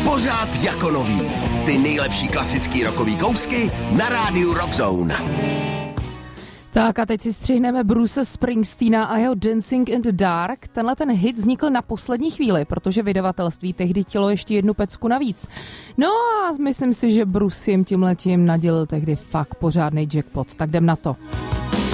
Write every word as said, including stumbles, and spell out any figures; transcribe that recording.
Pořád jako nový. Ty nejlepší klasický rockový kousky na rádiu Rockzone. Tak a teď si střihneme Bruce Springsteena a jeho Dancing in the Dark. Tenhle ten hit vznikl na poslední chvíli, protože vydavatelství tehdy chtělo ještě jednu pecku navíc. No a myslím si, že Bruce jim tímhletím nadělil tehdy fakt pořádnej jackpot. Tak jdem na to.